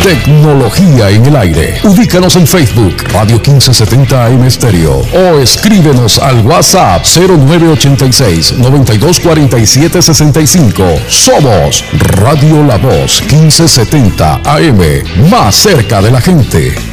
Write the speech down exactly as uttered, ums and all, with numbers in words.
Tecnología en el aire. Ubícanos en Facebook, Radio quince setenta A M Estéreo, o escríbenos al WhatsApp cero nueve ochenta y seis, noventa y dos cuarenta y siete sesenta y cinco. Somos Radio La Voz quince setenta A M, más cerca de la gente.